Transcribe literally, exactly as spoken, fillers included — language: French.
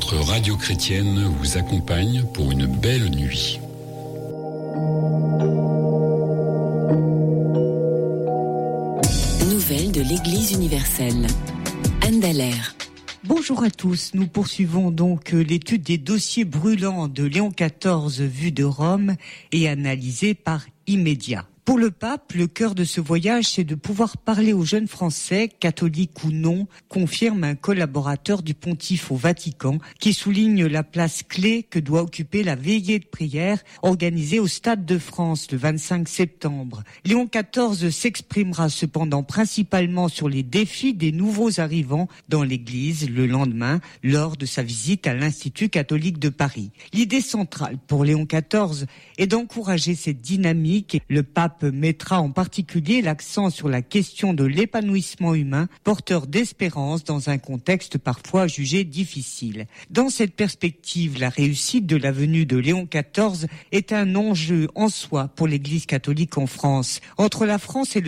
Votre radio chrétienne vous accompagne pour une belle nuit. Nouvelles de l'Église universelle. Anne Dallaire. Bonjour à tous, nous poursuivons donc l'étude des dossiers brûlants de Léon quatorze vus de Rome et analysés par Immédiat. Pour le pape, le cœur de ce voyage, c'est de pouvoir parler aux jeunes Français, catholiques ou non, confirme un collaborateur du pontife au Vatican, qui souligne la place clé que doit occuper la veillée de prière organisée au Stade de France le vingt-cinq septembre. Léon quatorze s'exprimera cependant principalement sur les défis des nouveaux arrivants dans l'Église le lendemain, lors de sa visite à l'Institut catholique de Paris. L'idée centrale pour Léon quatorze est d'encourager cette dynamique. Le pape mettra en particulier l'accent sur la question de l'épanouissement humain, porteur d'espérance dans un contexte parfois jugé difficile. Dans cette perspective, la réussite de la venue de Léon quatorze est un enjeu en soi pour l'Église catholique en France. Entre la France et le